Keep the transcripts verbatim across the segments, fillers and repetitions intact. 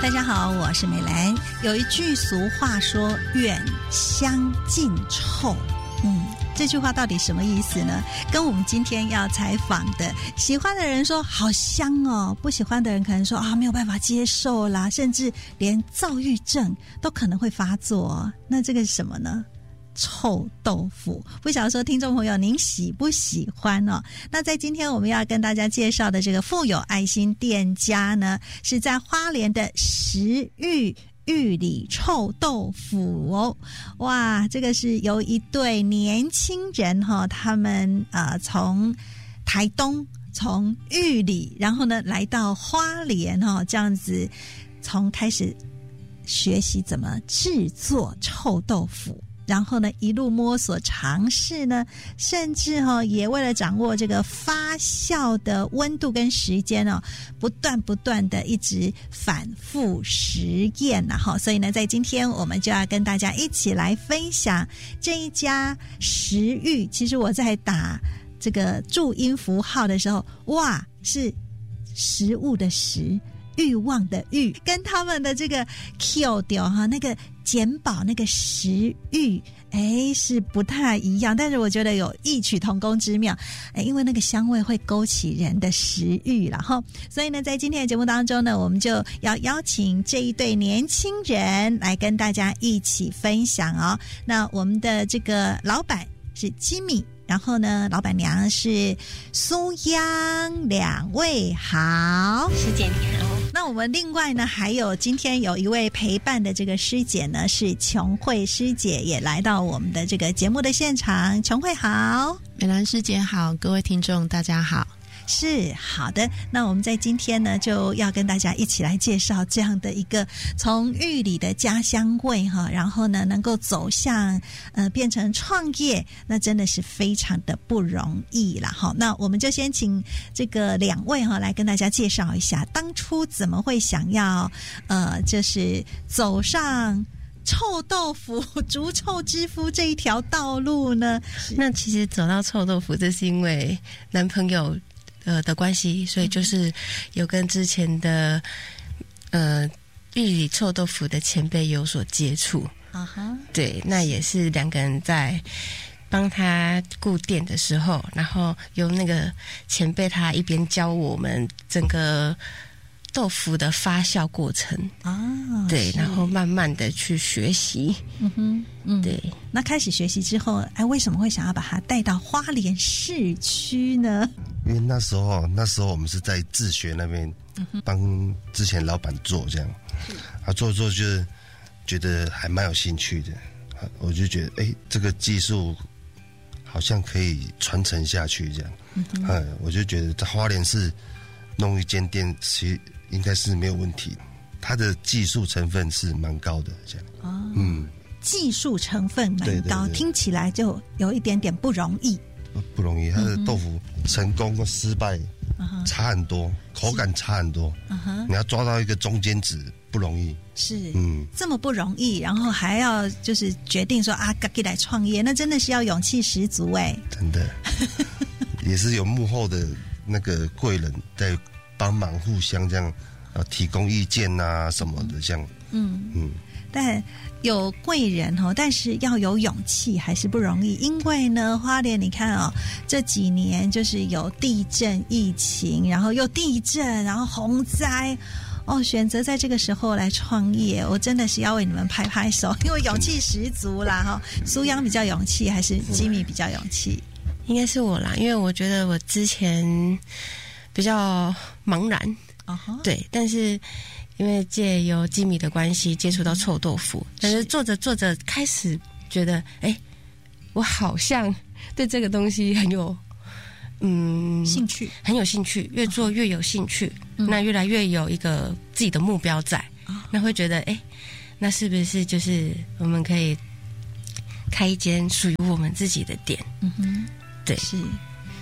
大家好，我是美兰。有一句俗话说远香近臭，嗯，这句话到底什么意思呢？跟我们今天要采访的，喜欢的人说好香哦，不喜欢的人可能说啊没有办法接受啦，甚至连躁郁症都可能会发作。那这个是什么呢？臭豆腐，不晓得说听众朋友您喜不喜欢哦？那在今天我们要跟大家介绍的这个富有爱心店家呢，是在花莲的食玉玉里臭豆腐哦。哇，这个是由一对年轻人哈、哦，他们呃从台东从玉里，然后呢来到花莲哈、哦，这样子从开始学习怎么制作臭豆腐。然后呢一路摸索尝试呢，甚至哦也为了掌握这个发酵的温度跟时间哦，不断不断的一直反复实验啊哈，所以呢在今天我们就要跟大家一起来分享这一家食玉。其实我在打这个注音符号的时候，哇，是食物的食，欲望的欲，跟他们的这个 Q 掉哈那个简宝那个食欲，哎，是不太一样，但是我觉得有异曲同工之妙，哎，因为那个香味会勾起人的食欲啦齁。所以呢，在今天的节目当中呢，我们就要邀请这一对年轻人来跟大家一起分享哦。那我们的这个老板是吉米，然后呢老板娘是苏央，两位好。 师姐你好。 那我们另外呢还有今天有一位陪伴的这个师姐呢，是琼慧师姐，也来到我们的这个节目的现场。琼慧好。 美兰师姐好，各位听众大家好。 是好的，那我们在今天呢就要跟大家一起来介绍这样的一个从玉里的家乡味哈，然后呢能够走向呃变成创业，那真的是非常的不容易啦哈。那我们就先请这个两位哈来跟大家介绍一下，当初怎么会想要呃就是走上臭豆腐逐臭之夫这一条道路呢？ 那其实走到臭豆腐，这是因为男朋友呃的关系，所以就是有跟之前的呃玉里臭豆腐的前辈有所接触啊哈、uh-huh. 对，那也是两个人在帮他顾店的时候，然后由那个前辈他一边教我们整个豆腐的发酵过程啊，对，然后慢慢的去学习，嗯哼，嗯，对。 那开始学习之后，哎，为什么会想要把它带到花莲市区呢？ 因为那时候，那时候我们是在自学那边帮之前老板做这样，啊，做做就是觉得还蛮有兴趣的，我就觉得，哎，这个技术好像可以传承下去这样，嗯，我就觉得在花莲市弄一间店，其实应该是没有问题，它的技术成分是蛮高的，这样。哦，嗯， 技术成分蛮高， 对对对， 听起来就有一点点不容易。 不, 不容易，它的豆腐成功跟失败差很多，嗯，口感差很多。嗯，你要抓到一个中间值不容易。 是，嗯，这么不容易，然后还要就是决定说啊，自己来创业，那真的是要勇气十足哎。 真的，也是有幕后的那个贵人在帮忙，互相这样呃提供意见啊什么的，这样。嗯嗯。 但有贵人哦，但是要有勇气还是不容易，因为呢，花莲你看哦，这几年就是有地震、疫情，然后又地震，然后洪灾。哦，选择在这个时候来创业，我真的是要为你们拍拍手，因为勇气十足啦哈。苏央比较勇气，还是吉米比较勇气？ 应该是我啦，因为我觉得我之前比较茫然， uh-huh. 对，但是因为借由吉米的关系接触到臭豆腐，但是做着做着开始觉得，哎，我好像对这个东西很有嗯兴趣， 很有兴趣，越做越有兴趣，嗯，那越来越有一个自己的目标在，嗯，那会觉得，哎，那是不是就是我们可以开一间属于我们自己的店？嗯哼，对， 是。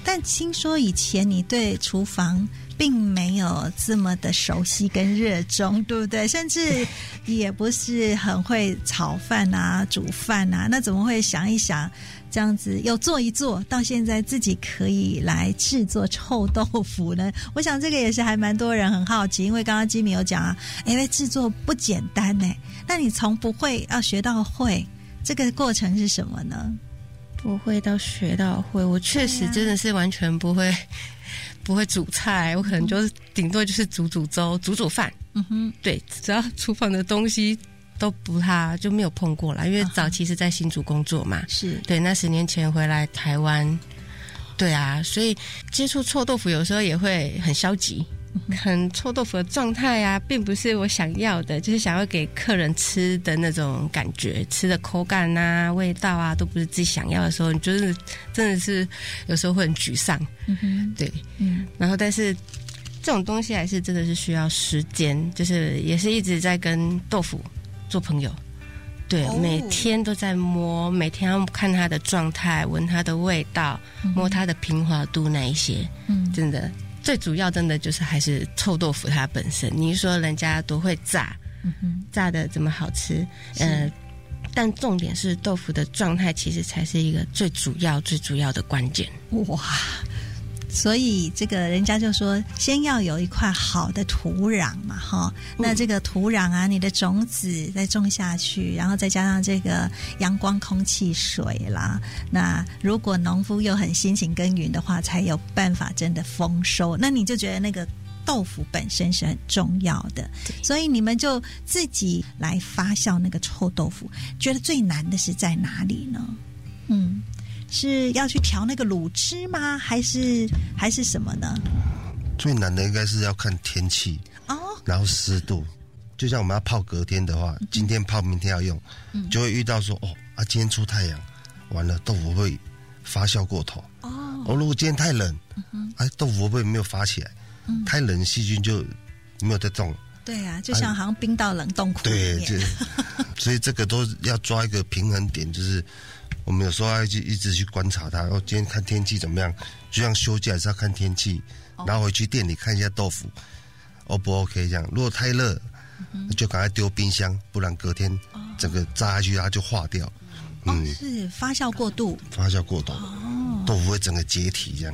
但听说以前你对厨房并没有这么的熟悉跟热衷，对不对？甚至也不是很会炒饭啊、煮饭啊，那怎么会想一想这样子又做一做到现在自己可以来制作臭豆腐呢？我想这个也是还蛮多人很好奇，因为刚刚基米有讲啊，因为制作不简单呢，那你从不会要学到会，这个过程是什么呢？ 不会到学到会，我确实真的是完全不会、啊、不会煮菜，我可能就是顶多就是煮煮粥、煮煮饭。嗯哼，对，只要厨房的东西都不太就没有碰过啦，因为早期是在新竹工作嘛，是对，那十年前回来台湾，对啊，所以接触臭豆腐有时候也会很消极。很臭豆腐的状态啊，并不是我想要的，就是想要给客人吃的那种感觉，吃的口感啊、味道啊，都不是自己想要的时候，你就是真的是有时候会很沮丧。嗯哼，对，嗯，然后但是这种东西还是真的是需要时间，就是也是一直在跟豆腐做朋友。对，哦、每天都在摸，每天要看它的状态，闻它的味道，嗯、摸它的平滑度那一些，嗯，真的。最主要真的就是还是臭豆腐它本身，你说人家多会炸，嗯哼，炸的怎么好吃，呃，但重点是豆腐的状态其实才是一个最主要最主要的关键。哇， 所以这个人家就说先要有一块好的土壤嘛，哈，那这个土壤啊，你的种子再种下去，然后再加上这个阳光、空气、水啦，那如果农夫又很辛勤耕耘的话，才有办法真的丰收。那你就觉得那个豆腐本身是很重要的，所以你们就自己来发酵那个臭豆腐。觉得最难的是在哪里呢？嗯。是要去调那个卤汁吗？还是还是什么呢？ 最难的应该是要看天气哦，然后湿度。就像我们要泡隔天的话，嗯、今天泡明天要用，嗯、就会遇到说哦啊，今天出太阳，完了豆腐会发酵过头哦。哦，如果今天太冷，嗯、哎，豆腐会不会没有发起来？嗯、太冷细菌就没有在动。 对啊，就像好像冰到冷冻库里面。对， 所以这个都要抓一个平衡点，就是。我们有时候要一直去观察它，哦，今天看天气怎么样？就像休假也是要看天气，哦、然后回去店里看一下豆腐 ，O 不 OK 这样？如果太热，嗯、就赶快丢冰箱，不然隔天整个炸下去它就化掉。 哦、嗯，是发酵过度， 发酵过度，哦、豆腐会整个解体这样。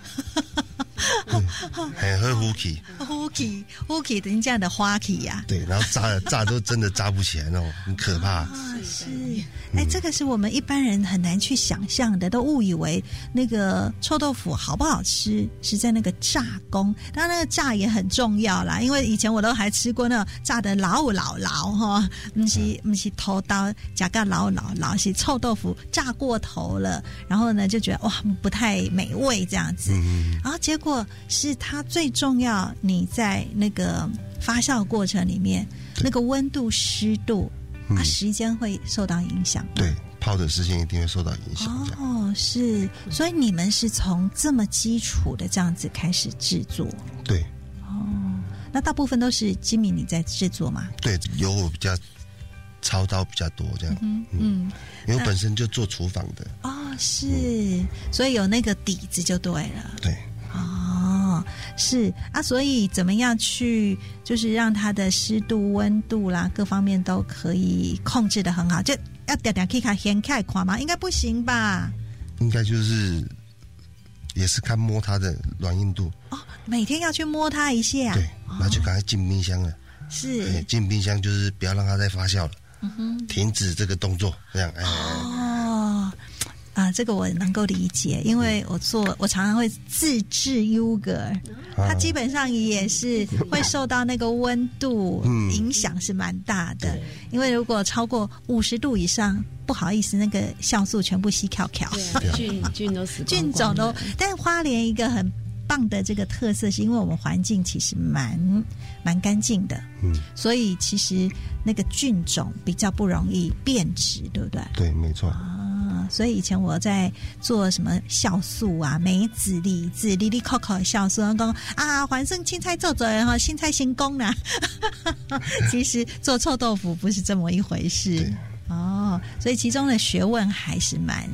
很会呼气， 呼气，呼气，等于这样的花气呀。 对，然后炸炸都真的炸不起来那种，很可怕。 啊，是，哎、嗯，这个是我们一般人很难去想象的，都误以为那个臭豆腐好不好吃是在那个炸工，当然那个炸也很重要啦，因为以前我都还吃过那种炸的老老老哈，不是不是头刀夹个老老老，是臭豆腐炸过头了，然后呢就觉得哇不太美味这样子，嗯、然后结果是它最重要，你在那个发酵过程里面，那个温度、湿度，嗯、啊，时间会受到影响。 对，泡的时间一定会受到影响。 哦，是，所以你们是从这么基础的这样子开始制作。 对。 哦，那大部分都是基米你在制作吗？ 对，由我比较操刀比较多这样。嗯嗯，因为我本身就做厨房的。 哦，是，嗯、所以有那个底子就对了。 对。 哦，是啊，所以怎么样去就是让它的湿度、温度啦各方面都可以控制得很好，就要点点去看掀开看吗？应该不行吧？ 应该就是也是看摸它的软硬度哦，每天要去摸它一下， 对，然后就赶快进冰箱了。 是进冰箱就是不要让它再发酵了，嗯哼，停止这个动作，这样哎。 哦。啊，这个我能够理解，因为我做我常常会自制 yogurt， 它基本上也是会受到那个温度影响是蛮大的，嗯、因为如果超过五十度以上，不好意思，那个酵素全部吸翘翘， 菌菌都死光光， 菌种都。但花莲一个很棒的这个特色，是因为我们环境其实蛮蛮干净的，嗯，所以其实那个菌种比较不容易变质，对不对？ 对，没错。 所以以前我在做什么酵素啊、梅子、李子、里里扣扣的酵素，然后讲啊，反正青菜做做然后青菜先攻啦。其实做臭豆腐不是这么一回事哦，所以其中的学问还是蛮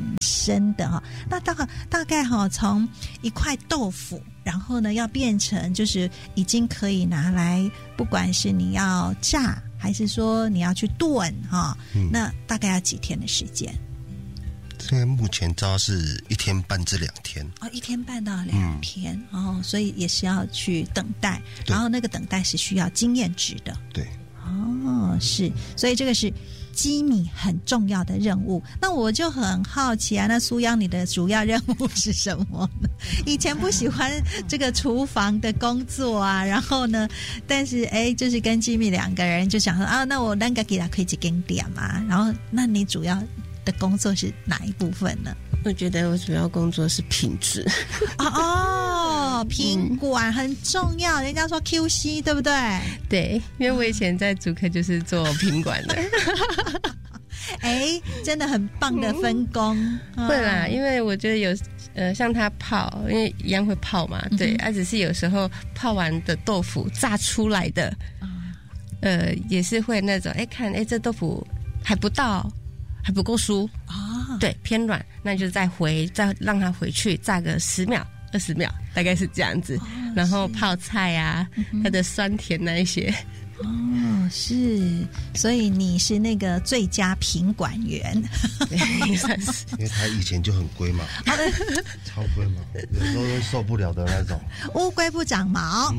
深的哈。那大概大概哈，从一块豆腐，然后呢要变成就是已经可以拿来，不管是你要炸还是说你要去炖哈、嗯，那大概要几天的时间？ 现在目前招是一天半至两天哦，一天半到两天、嗯、哦，所以也是要去等待，然后那个等待是需要经验值的。 对， 哦，是，所以这个是机米很重要的任务。那我就很好奇啊，那苏央你的主要任务是什么呢？以前不喜欢这个厨房的工作啊，然后呢，但是哎，就是跟机米两个人就想说啊，那我那个给他可以几根点嘛，然后那你主要的工作是哪一部分呢？ 我觉得我主要工作是品质。 哦哦，品管很重要，人家说 Q C 对不对？ 对，因为我以前在竹科就是做品管的。 哎，真的很棒的分工。 嗯、会啦，因为我觉得有呃，像他泡，因为一样会泡嘛，嗯、对，啊，只是有时候泡完的豆腐炸出来的，呃，也是会那种，哎，看，哎，这豆腐还不到。还不够酥啊、哦，对，偏软，那就再回，再让它回去炸个十秒、二十秒，大概是这样子。哦、然后泡菜啊，嗯、它的酸甜那一些。 哦，是，所以你是那个最佳品管员， 对，算是，因为他以前就很龟嘛，超龟嘛，有时候会受不了的那种。 乌龟不长毛，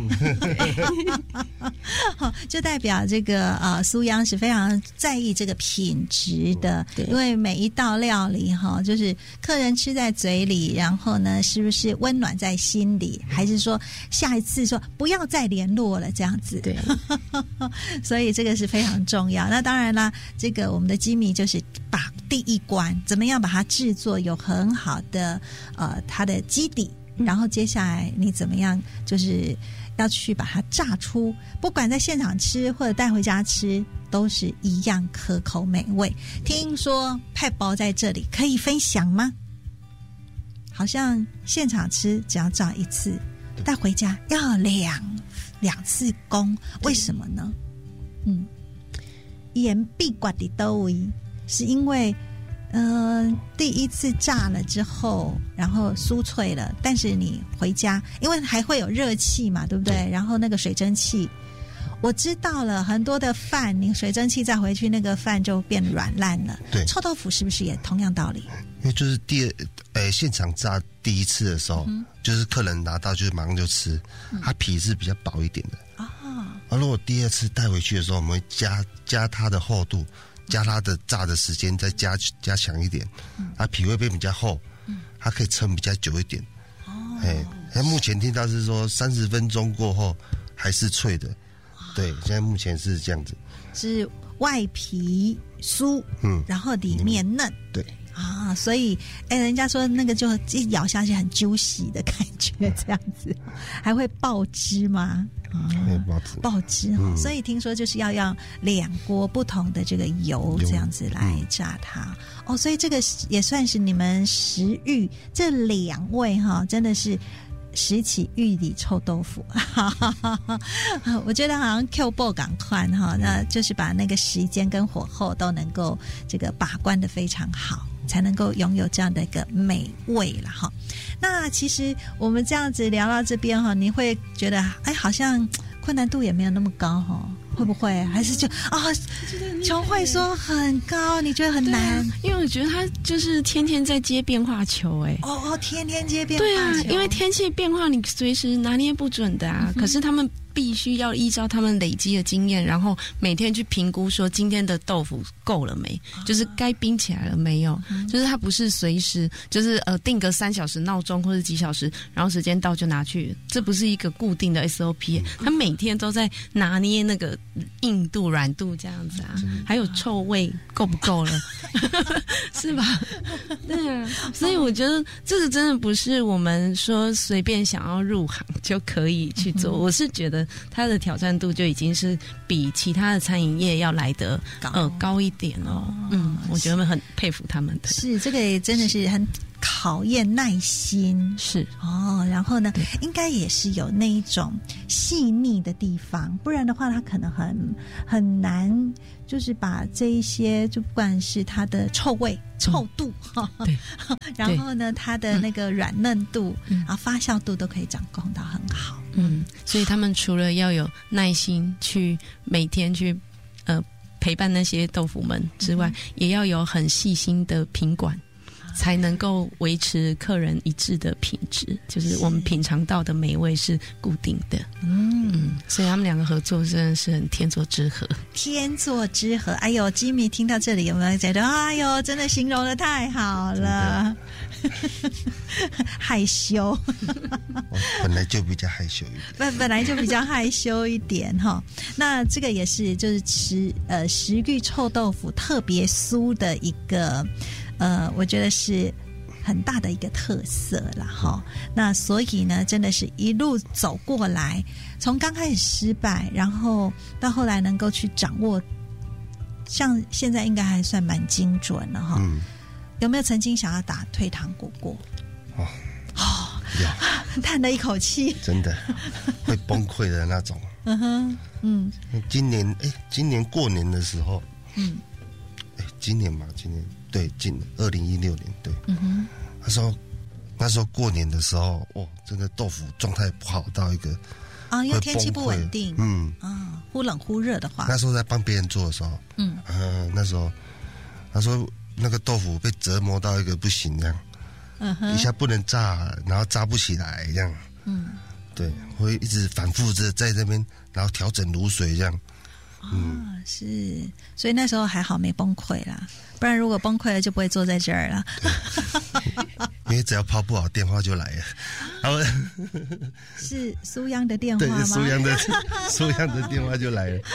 嗯、就代表这个呃苏央是非常在意这个品质的，因为每一道料理哈，就是客人吃在嘴里，然后呢，是不是温暖在心里，还是说下一次说不要再联络了这样子？对。所以这个是非常重要。那当然啦，这个我们的机米就是把第一关怎么样把它制作有很好的呃它的基底，然后接下来你怎么样就是要去把它炸出，不管在现场吃或者带回家吃都是一样可口美味。听说派包在这里可以分享吗？好像现场吃只要炸一次，带回家要两两次工，为什么呢？嗯，盐必挂的都位，是因为呃第一次炸了之后，然后酥脆了，但是你回家，因为还会有热气嘛，对不对？然后那个水蒸气，我知道了，很多的饭，你水蒸气再回去，那个饭就变软烂了。对，臭豆腐是不是也同样道理？ 因为就是第二，呃，现场炸第一次的时候，嗯、就是客人拿到就是马上就吃，嗯、它皮是比较薄一点的。啊、哦，而如果第二次带回去的时候，我们会加加它的厚度，加它的炸的时间，再加加强一点，嗯、它皮会变比较厚，嗯、它可以撑比较久一点。哦，哎，那目前听到是说三十分钟过后还是脆的，对，现在目前是这样子， 是外皮酥，嗯，然后里面嫩， 对。 啊，所以哎，人家说那个就一咬下去很 juicy 的感觉，这样子还会爆汁吗？啊， 爆汁， 爆汁哈、嗯。所以听说就是要用两锅不同的这个油这样子来炸它、嗯、哦，所以这个也算是你们食玉这两位哈，真的是拾起玉里臭豆腐，我觉得好像 Q 波赶快哈，那就是把那个时间跟火候都能够这个把关的非常好，才能够拥有这样的一个美味了哈。那其实我们这样子聊到这边哈，你会觉得哎，好像困难度也没有那么高哈。会不会还是就啊？琼慧说很高，你觉得很难？ 啊、因为我觉得他就是天天在接变化球、欸，哎， 哦哦，天天接变化球。 对啊，因为天气变化，你随时拿捏不准的啊。嗯、可是他们必须要依照他们累积的经验，然后每天去评估说今天的豆腐够了没，啊、就是该冰起来了没有。嗯、就是他不是随时就是呃定个三小时闹钟或者几小时，然后时间到就拿去，这不是一个固定的 S O P，、嗯、他每天都在拿捏那个硬度、软度这样子啊，嗯、还有臭味够不够了，是吧？对啊，所以我觉得这个真的不是我们说随便想要入行就可以去做，嗯、我是觉得它的挑战度就已经是比其他的餐饮业要来得高呃高一点哦。嗯，我觉得我们很佩服他们的。 是这个也真的是很考验耐心， 是哦，然后呢，应该也是有那一种细腻的地方，不然的话，它可能很很难，就是把这一些，就不管是它的臭味、臭度，哈、嗯，对，然后呢，它的那个软嫩度，嗯、然后发酵度都可以掌控到很好。 嗯，所以他们除了要有耐心去每天去呃陪伴那些豆腐们之外，嗯、也要有很细心的品管。才能够维持客人一致的品质，就是我们品尝到的美味是固定的。嗯, 嗯所以他们两个合作真的是很天作之合。 天作之合，哎呦，吉米听到这里有没有觉得，哎呦，真的形容得太好了？害羞， 本来就比较害羞一点， 本本来就比较害羞一点哈。那这个也是就是食呃食玉臭豆腐特别酥的一个。呃，我觉得是很大的一个特色啦哈。那所以呢，真的是一路走过来，从刚开始失败，然后到后来能够去掌握，像现在应该还算蛮精准了哈。嗯，有没有曾经想要打退堂鼓过？ 哦， 哦， 有， 叹了一口气， 真的会崩溃的那种。 嗯哼，嗯， 今年哎，今年过年的时候，嗯，哎，今年嘛，今年。对，进二零一六年，对，嗯哼，那时候那时候过年的时候，哇，真的豆腐状态不好到一个啊，因为天气不稳定，嗯啊，忽冷忽热的话， 那时候在帮别人做的时候，嗯呃，那时候他说那个豆腐被折磨到一个不行这样，嗯哼，一下不能炸，然后炸不起来这样，嗯，对，会一直反复着在这边，然后调整卤水这样。 嗯、啊，是，所以那时候还好没崩溃啦，不然如果崩溃了就不会坐在这儿了。 因为只要抛不好，电话就来了。然后是苏央的电话吗？ 对，苏央的苏央的电话就来了。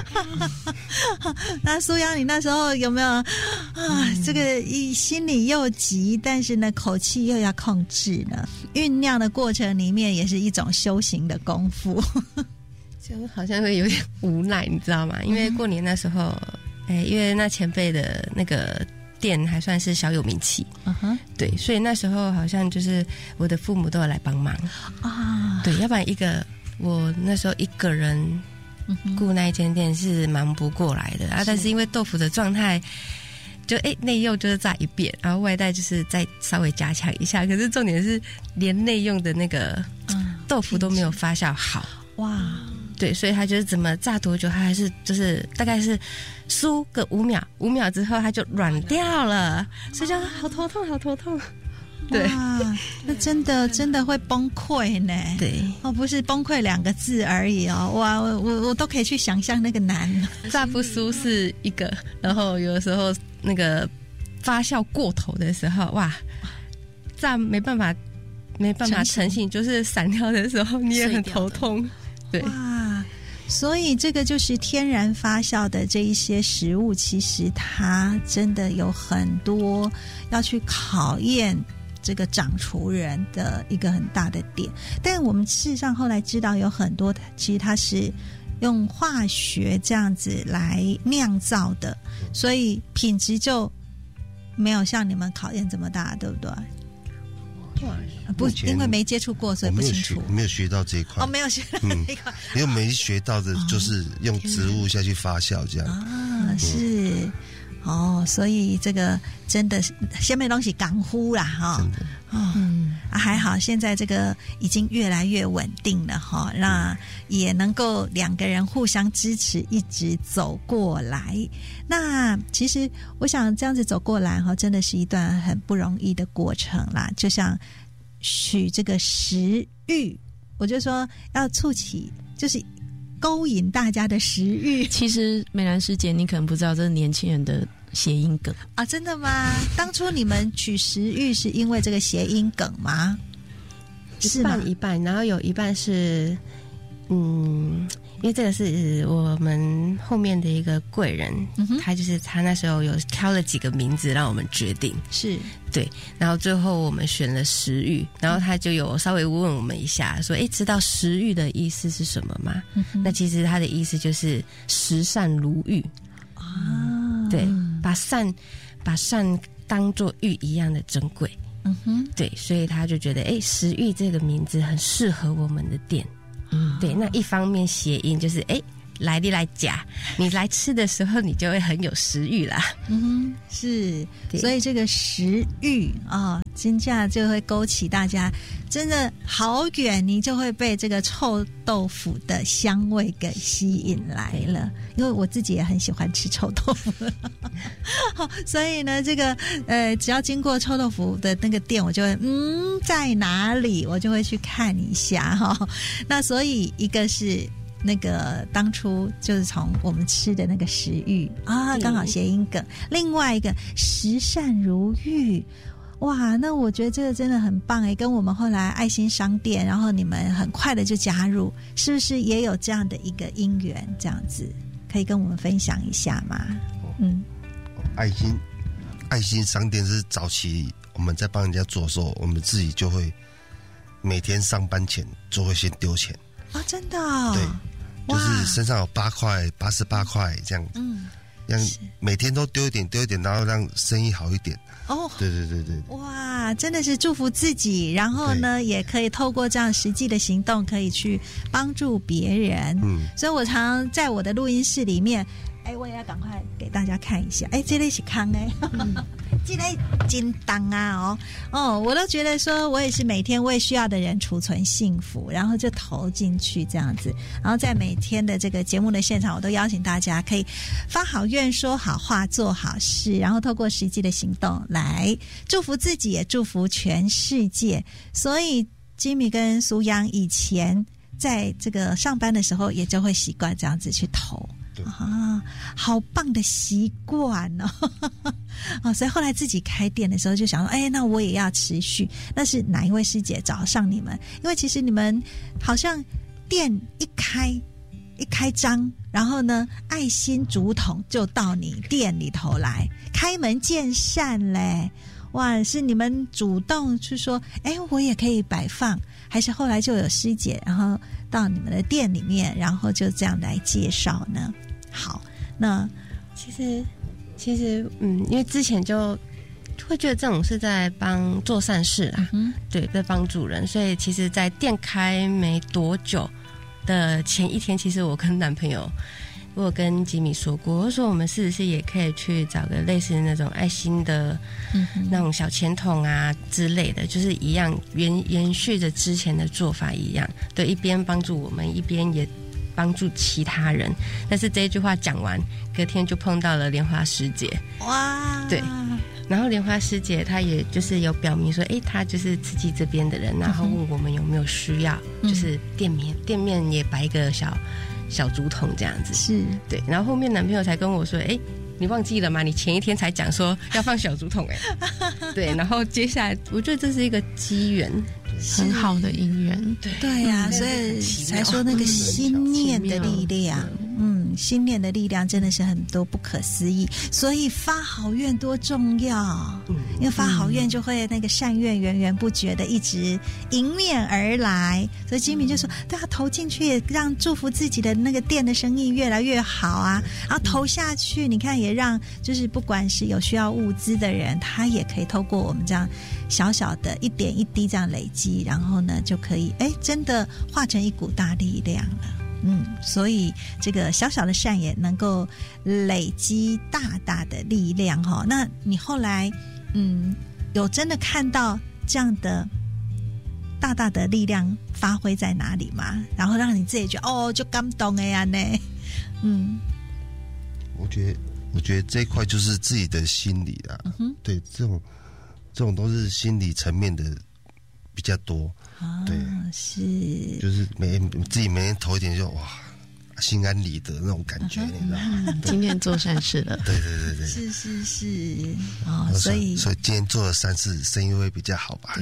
那苏央，你那时候有没有啊？嗯、这个一心里又急，但是呢，口气又要控制呢？酝酿的过程里面也是一种修行的功夫。 就好像会有点无奈，你知道吗？因为过年那时候，哎、欸，因为那前辈的那个店还算是小有名气，嗯哼，对，所以那时候好像就是我的父母都有来帮忙啊，对，要不然一个我那时候一个人顾那一间店是忙不过来的啊。但是因为豆腐的状态，就哎内用就是炸一遍，然后外带就是再稍微加强一下，可是重点是连内用的那个豆腐都没有发酵好，哇。对，所以他就是怎么炸多久，他还是就是大概是酥个五秒，五秒之后他就软掉了，所以就好头痛，好头痛。对， 那真的真的会崩溃呢。 对， 哦，不是崩溃两个字而已哦，哇，我我我都可以去想象那个难。 炸不酥是一个，然后有的时候那个发酵过头的时候，哇，炸没办法没办法成型，就是散掉的时候你也很头痛。对。 哇，所以这个就是天然发酵的这一些食物，其实它真的有很多要去考验这个掌厨人的一个很大的点。但我们事实上后来知道有很多其实它是用化学这样子来酿造的，所以品质就没有像你们考验这么大，对不对？不，因为没接触过，所以不清楚。 没有学到这一块。 哦，没有学到这一块。 嗯、因为没学到的就是用植物下去发酵这样。 啊，是、嗯、哦，所以这个真的是下面东西港呼啦哈。真的。哦，嗯啊，还好，现在这个已经越来越稳定了哈，那也能够两个人互相支持，一直走过来。那其实我想这样子走过来哈，真的是一段很不容易的过程啦。就像取这个食欲，我就说要促起，就是勾引大家的食欲。 其实美兰师姐，你可能不知道，这是年轻人的谐音梗啊！真的吗？当初你们取食欲是因为这个谐音梗吗？ 一半一半，然后有一半是，嗯，因为这个是我们后面的一个贵人，嗯、他就是他那时候有挑了几个名字让我们决定， 是对，然后最后我们选了食欲，然后他就有稍微问我们一下，说：“哎，知道食欲的意思是什么吗？”嗯、那其实他的意思就是食善如玉啊，对，把善把善当作玉一样的珍贵。 嗯哼， 对，所以他就觉得，哎，食欲这个名字很适合我们的店。嗯，对，那一方面谐音就是，哎，来你来夹，你来吃的时候，你就会很有食欲啦。 嗯哼，是，所以这个食欲啊，真价就会勾起大家真的好远，你就会被这个臭豆腐的香味给吸引来了。因为我自己也很喜欢吃臭豆腐，所以呢，这个呃，只要经过臭豆腐的那个店，我就会嗯，在哪里，我就会去看一下哈。那所以一个是。那个当初就是从我们吃的那个食欲啊，刚好谐音梗。另外一个食善如玉，哇，那我觉得这个真的很棒哎，跟我们后来爱心商店，然后你们很快的就加入，是不是也有这样的一个因缘？这样子可以跟我们分享一下吗？嗯， 爱心爱心商店是早期我们在帮人家做的时候，我们自己就会每天上班前就会先丢钱。 哦，真的、哦， 对，就是身上有八块、八十八块这样，嗯，让每天都丢一点、丢一点，然后让生意好一点。哦，对对对 对, 对， 哇，真的是祝福自己，然后呢，也可以透过这样实际的行动，可以去帮助别人。嗯，所以我常常在我的录音室里面。哎，我也要赶快给大家看一下。哎，这类是康哎，这类金当啊哦哦，我都觉得说我也是每天为需要的人储存幸福，然后就投进去这样子。然后在每天的这个节目的现场，我都邀请大家可以发好愿、说好话、做好事，然后透过实际的行动来祝福自己，也祝福全世界。所以Jimmy跟苏央以前在这个上班的时候，也就会习惯这样子去投。啊，好棒的习惯哦！哦，所以后来自己开店的时候就想说，哎，那我也要持续。那是哪一位师姐找上你们？因为其实你们好像店一开一开张，然后呢，爱心竹筒就到你店里头来，开门见山嘞！哇，是你们主动去说，哎，我也可以摆放，还是后来就有师姐，然后到你们的店里面，然后就这样来介绍呢？好，那其实其实嗯，因为之前就会觉得这种是在帮做善事啦，嗯、对，在帮助人，所以其实，在店开没多久的前一天，其实我跟男朋友，我有跟吉米说过，我说我们是不是也可以去找个类似那种爱心的、嗯、那种小钱筒啊之类的，就是一样延延续着之前的做法一样，对，一边帮助我们，一边也帮助其他人。但是这一句话讲完，隔天就碰到了莲花师姐。哇，对，然后莲花师姐她也就是有表明说，哎，她就是慈济这边的人，然后问我们有没有需要，嗯、就是店面店面也摆一个小小竹筒这样子。是，对。然后后面男朋友才跟我说，哎，你忘记了吗？你前一天才讲说要放小竹筒哎、欸。对，然后接下来我觉得这是一个机缘。 很好的姻缘， 对对呀、啊，所以才说那个心念的力量，嗯，心念的力量真的是很多不可思议。所以发好愿多重要，因为发好愿就会那个善愿源源不绝的一直迎面而来。所以金明就说，对啊，投进去也让祝福自己的那个店的生意越来越好啊，然后投下去，你看也让就是不管是有需要物资的人，他也可以透过我们这样小小的一点一滴这样累积。然后呢，就可以哎，真的化成一股大力量了。嗯，所以这个小小的善也能够累积大大的力量哈、哦。那你后来嗯，有真的看到这样的大大的力量发挥在哪里吗？然后让你自己觉得哦，就感动的呀呢？嗯， 我觉得，我觉得这一块就是自己的心理啦。嗯哼，对，这种这种都是心理层面的。比较多，啊、对，是，就是每自己每天投一点就哇，心安理得那种感觉，你知道吗？ 今天做善事了， 对对对对， 是是是，哦，所以所以今天做了善事，生意会比较好吧？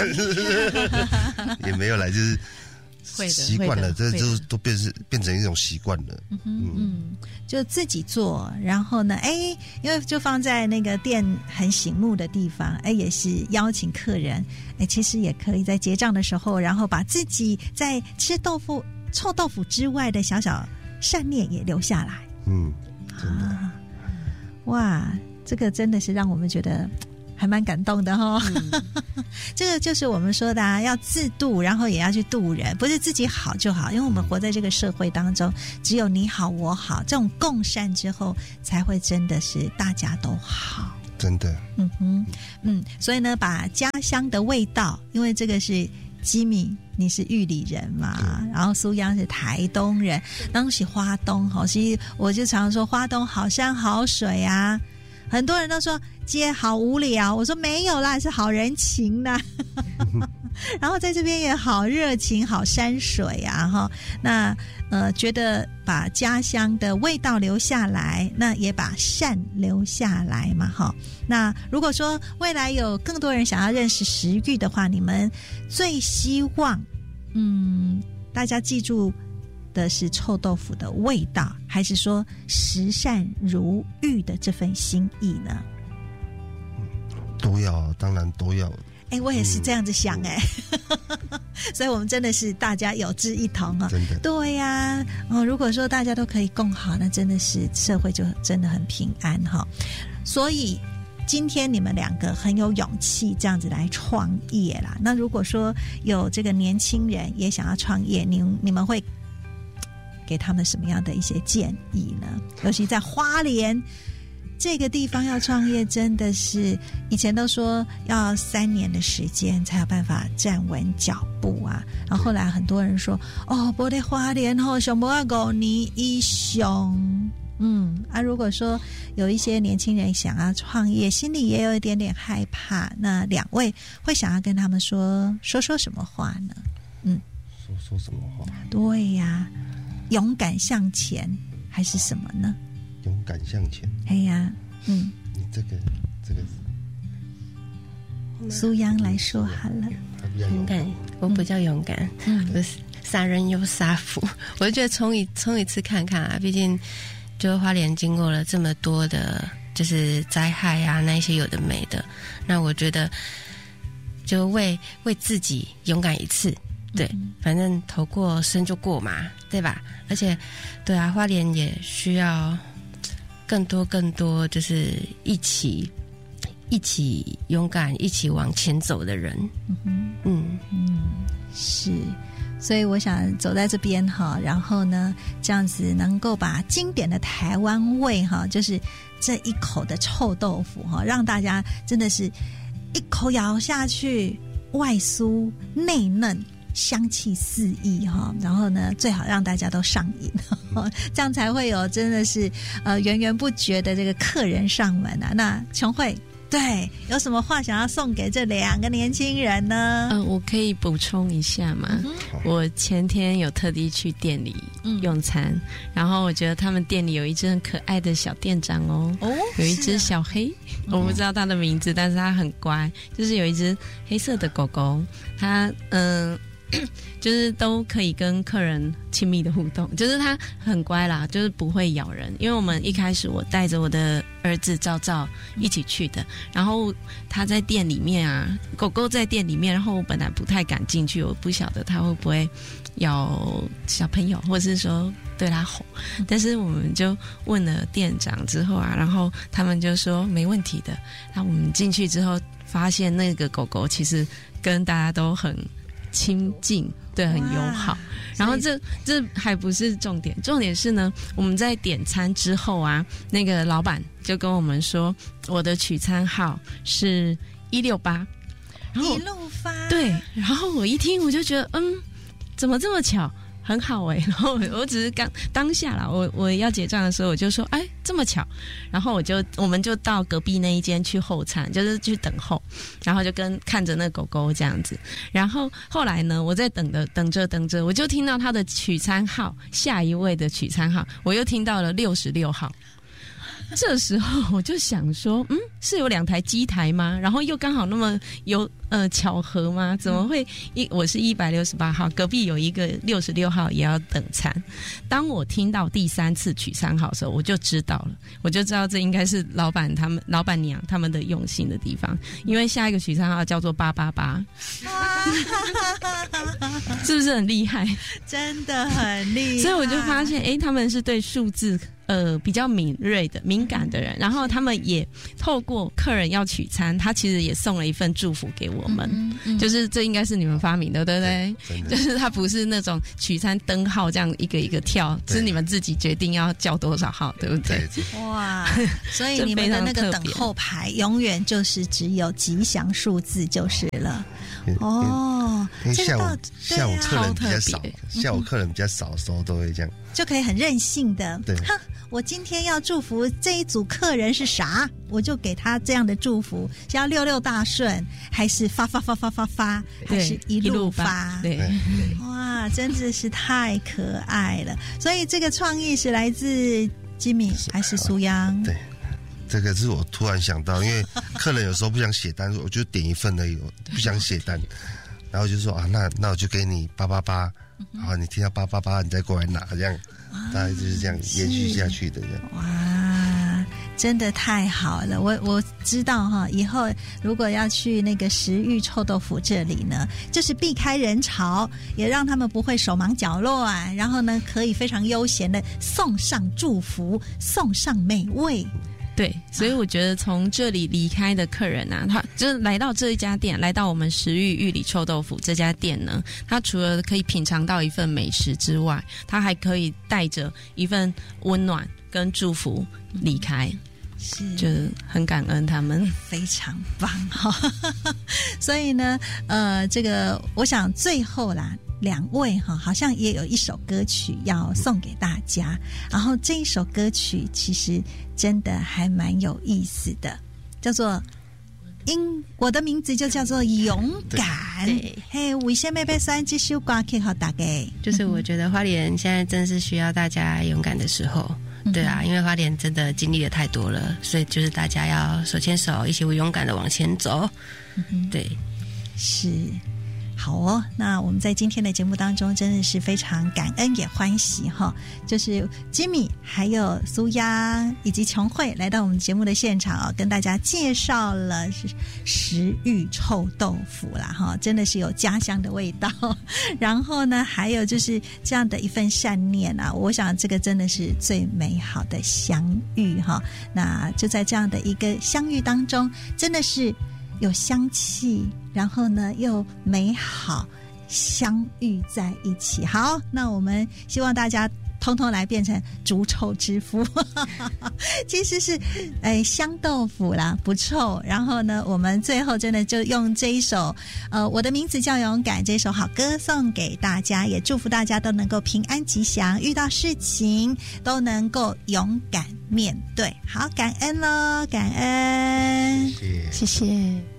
也没有来，就是习惯了，这就都变是变成一种习惯了。嗯嗯，就自己做，然后呢，哎，因为就放在那个店很醒目的地方，哎，也是邀请客人，哎，其实也可以在结账的时候，然后把自己在吃豆腐、臭豆腐之外的小小善念也留下来。 嗯，真的， 啊，哇，这个真的是让我们觉得还蛮感动的哈、哦。 嗯、 这个就是我们说的啊，要自度，然后也要去度人，不是自己好就好，因为我们活在这个社会当中，只有你好我好，这种共善之后，才会真的是大家都好。 真的， 嗯哼，嗯，所以呢，把家乡的味道，因为这个是基米，你是玉里人嘛，然后苏央是台东人，当时花东哈，其实我就常说花东好山好水啊，很多人都说街好无聊，我说没有啦，是好人情啦。然后在这边也好热情，好山水啊哈。那呃，觉得把家乡的味道留下来，那也把善留下来嘛哈。那如果说未来有更多人想要认识食育的话，你们最希望嗯大家记住的是臭豆腐的味道，还是说食善如玉的这份心意呢？ 都要，当然都要。 哎，我也是这样子想哎、嗯，所以我们真的是大家有志一同啊！ 真的， 对呀、啊，哦，如果说大家都可以共好，那真的是社会就真的很平安哈。所以今天你们两个很有勇气这样子来创业啦。那如果说有这个年轻人也想要创业，你你们会给他们什么样的一些建议呢？尤其在花莲这个地方要创业，真的是以前都说要三年的时间才有办法站稳脚步啊。然后后来很多人说，哦，不得花莲后想不要五年以上。嗯啊，如果说有一些年轻人想要创业，心里也有一点点害怕，那两位会想要跟他们说说说什么话呢？嗯， 说说什么话？ 对呀、啊，勇敢向前还是什么呢？ 勇敢向前。 哎呀，嗯， 你这个这个苏央来说好了。 勇敢，我比较勇敢，嗯，我杀人又杀父。我就觉得冲一冲一次看看啊，毕竟就花莲经过了这么多的，就是灾害啊，那一些有的没的，那我觉得就为为自己勇敢一次。对，嗯、反正头过身就过嘛，对吧？而且，对啊，花莲也需要更多更多，就是一起一起勇敢、一起往前走的人。嗯嗯嗯，是。所以我想走在这边哈，然后呢，这样子能够把经典的台湾味哈，就是这一口的臭豆腐哈，让大家真的是一口咬下去，外酥内嫩。香气四溢哈，然后呢，最好让大家都上瘾，这样才会有真的是呃源源不绝的这个客人上门啊。那琼慧，对，有什么话想要送给这两个年轻人呢？ 嗯、呃，我可以补充一下吗？嗯、我前天有特地去店里用餐，嗯、然后我觉得他们店里有一只很可爱的小店长哦，哦有一只小黑，啊、我不知道它的名字，嗯、但是它很乖，就是有一只黑色的狗狗，它嗯。呃就是都可以跟客人亲密的互动，就是他很乖啦，就是不会咬人。因为我们一开始我带着我的儿子照照一起去的，然后他在店里面啊，狗狗在店里面，然后我本来不太敢进去，我不晓得他会不会咬小朋友，或是说对他吼。但是我们就问了店长之后啊，然后他们就说没问题的。然后我们进去之后，发现那个狗狗其实跟大家都很亲近，对，很友好。然后这这还不是重点，重点是呢，我们在点餐之后啊，那个老板就跟我们说，我的取餐号是一六八， 一六八， 对。然后我一听，我就觉得，嗯，怎么这么巧？很好哎、欸，然后我只是刚当下啦，我我要结账的时候，我就说，哎，这么巧，然后我就我们就到隔壁那一间去候餐，就是去等候，然后就跟看着那狗狗这样子，然后后来呢，我在等着等着等着，我就听到他的取餐号，下一位的取餐号，我又听到了六十六号。这时候我就想说，嗯，是有两台机台吗？然后又刚好那么有呃巧合吗？怎么会一我是一百六十八号，隔壁有一个六十六号也要等餐。当我听到第三次取餐号的时候，我就知道了，我就知道这应该是老板他们老板娘他们的用心的地方，因为下一个取餐号叫做八八八，是不是很厉害？ 真的很厉害。 所以我就发现，哎，他们是对数字呃比较敏锐的、敏感的人，然后他们也透过客人要取餐，他其实也送了一份祝福给我们，嗯嗯、就是这应该是你们发明的，对不对？对，就是他不是那种取餐灯号这样一个一个跳，是你们自己决定要叫多少号，对不对？ 对哇，所以你们的那个等候牌永远就是只有吉祥数字就是了。哦， 因为下午、 啊、 下午客人比较少，下午客人比较少的时候都会这样， 就可以很任性的， 对， 哼，我今天要祝福这一组客人是啥，我就给他这样的祝福，是要六六大顺，还是发发发发发发，还是一路发？ 对， 哇，真的是太可爱了。所以这个创意是来自吉米还是苏央？ 对。这个是我突然想到，因为客人有时候不想写单，我就点一份而已，不想写单，然后就说啊，那那我就给你八八八，然后你听到八八八，你再过来拿，这样，大概就是这样延续下去的这样。 哇，真的太好了！我我知道哈，以后如果要去那个食欲臭豆腐这里呢，就是避开人潮，也让他们不会手忙脚乱，然后呢，可以非常悠闲的送上祝福，送上美味。 对，所以我觉得从这里离开的客人啊，他就是来到这一家店，来到我们食欲玉里臭豆腐这家店呢，他除了可以品尝到一份美食之外，他还可以带着一份温暖跟祝福离开。 是， 就是很感恩他们， 非常棒哈。所以呢，呃，这个我想最后啦。两位哈，好像也有一首歌曲要送给大家，然后这一首歌曲其实真的还蛮有意思的，叫做因我的名字就叫做勇敢。嘿，为什么要选这首歌曲给大家？ 就是我觉得花莲现在正是需要大家勇敢的时候。嗯、对啊，因为花莲真的经历了太多了，所以就是大家要手牵手，一起勇敢的往前走。嗯、对， 是。好哦，那我们在今天的节目当中真的是非常感恩也欢喜哈，就是吉米还有苏央以及琼慧来到我们节目的现场哦，跟大家介绍了食欲臭豆腐啦哈，真的是有家乡的味道。然后呢，还有就是这样的一份善念啊，我想这个真的是最美好的相遇哈。那就在这样的一个相遇当中，真的是有香气，然后呢又美好相遇在一起。好，那我们希望大家通通来变成逐臭之夫其实是哎香豆腐啦，不臭。然后呢我们最后真的就用这一首呃我的名字叫勇敢这首好歌送给大家，也祝福大家都能够平安吉祥，遇到事情都能够勇敢面对。好，感恩咯，感恩， 谢谢。 谢谢。